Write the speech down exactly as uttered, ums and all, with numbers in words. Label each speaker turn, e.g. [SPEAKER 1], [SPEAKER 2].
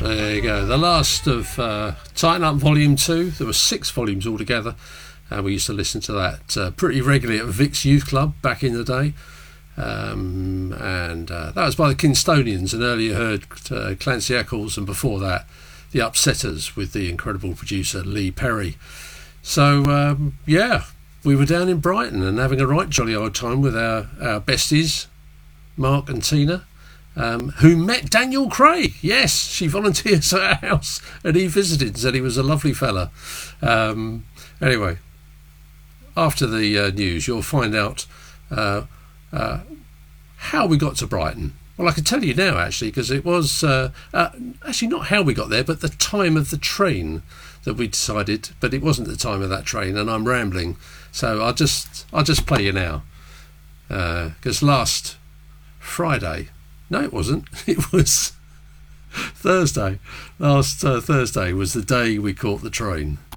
[SPEAKER 1] There you go. The last of uh, Tighten Up Volume two. There were six volumes altogether. And uh, we used to listen to that uh, pretty regularly at Vic's Youth Club back in the day. Um, and uh, that was by the Kingstonians. And earlier heard uh, Clancy Eccles, and before that, the Upsetters with the incredible producer Lee Perry. So, um, yeah, we were down in Brighton and having a right jolly old time with our, our besties, Mark and Tina. Um, who met Daniel Craig. Yes, she volunteers at our house and he visited and said he was a lovely fella. Um, anyway, after the uh, news, you'll find out uh, uh, how we got to Brighton. Well, I can tell you now, actually, because it was uh, uh, actually not how we got there, but the time of the train that we decided. But it wasn't the time of that train, and I'm rambling, so I'll just I'll just play you now, because uh, last Friday. No, it wasn't. It was Thursday. Last uh, Thursday was the day we caught the train.